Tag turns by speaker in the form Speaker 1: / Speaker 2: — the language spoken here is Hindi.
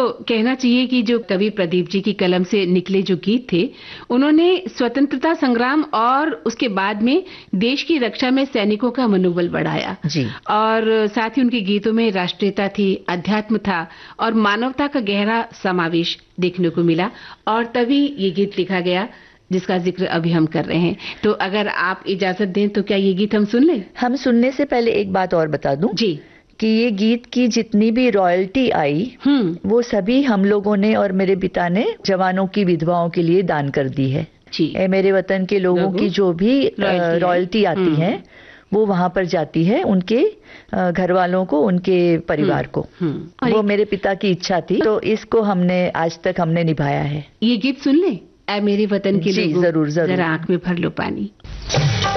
Speaker 1: कहना चाहिए कि जो कवि प्रदीप जी की कलम से निकले जो गीत थे, उन्होंने स्वतंत्रता संग्राम और उसके बाद में देश की रक्षा में सैनिकों का मनोबल बढ़ाया
Speaker 2: जी।
Speaker 1: और साथ ही उनके गीतों में राष्ट्रीयता थी, अध्यात्म था और मानवता का गहरा समावेश देखने को मिला और तभी ये गीत लिखा गया जिसका जिक्र अभी हम कर रहे हैं। तो अगर आप इजाजत दें तो क्या ये गीत हम सुन लें?
Speaker 2: हम सुनने से पहले एक बात और बता दूं
Speaker 1: जी
Speaker 2: कि ये गीत की जितनी भी रॉयल्टी आई वो सभी हम लोगों ने और मेरे पिता ने जवानों की विधवाओं के लिए दान कर दी है
Speaker 1: जी।
Speaker 2: मेरे वतन के लोगों की जो भी रॉयल्टी आती है वो वहां पर जाती है उनके घर वालों को, उनके परिवार को। वो मेरे पिता की इच्छा थी, तो इसको हमने आज तक हमने निभाया है।
Speaker 1: ये गीत सुन ले, ऐ मेरे वतन के लोगों,
Speaker 2: जरूर जरूर,
Speaker 1: जरा आंख में भर लो पानी।